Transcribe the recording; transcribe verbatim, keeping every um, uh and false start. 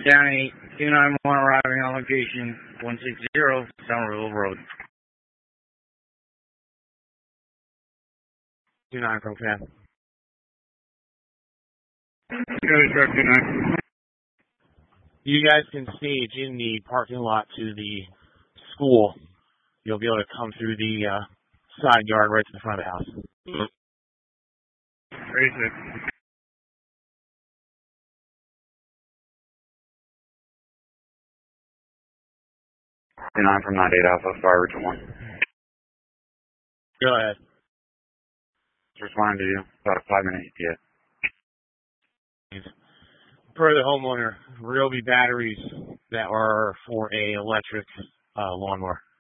County two nine one arriving on location one six zero Somerville Road. two nine from Ken. two nine. You guys can stage in the parking lot to the school. You'll be able to come through the uh, side yard right to the front of the house. Ready, sir. two nine from ninety-eight Alpha, Fire Region one. Go ahead. Responding to you, about a five minute E T A. Per the homeowner, Ryobi batteries that are for a electric uh, lawnmower.